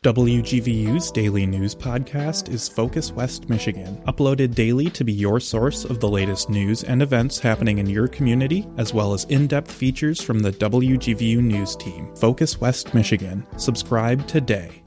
WGVU's daily news podcast is Focus West Michigan, uploaded daily to be your source of the latest news and events happening in your community, as well as in-depth features from the WGVU news team. Focus West Michigan. Subscribe today.